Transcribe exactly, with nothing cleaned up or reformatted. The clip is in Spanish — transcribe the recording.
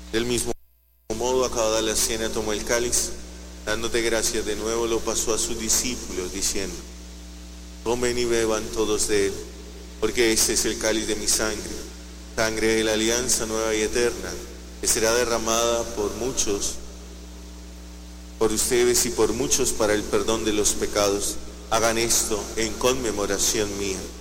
Del mismo modo, acabada la cena, tomó el cáliz, dándote gracias de nuevo, lo pasó a sus discípulos, diciendo: tomen y beban todos de él, porque este es el cáliz de mi sangre, sangre de la alianza nueva y eterna, que será derramada por muchos, por ustedes y por muchos para el perdón de los pecados. Hagan esto en conmemoración mía.